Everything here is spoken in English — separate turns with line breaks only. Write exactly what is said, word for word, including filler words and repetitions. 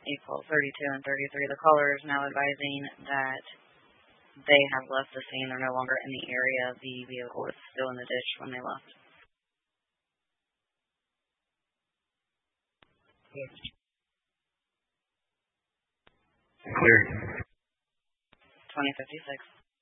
equal thirty-two and thirty-three. The caller is now advising that they have left the scene. They're no longer in the area. The vehicle is still in the ditch when they left.
Clear.
twenty fifty-six.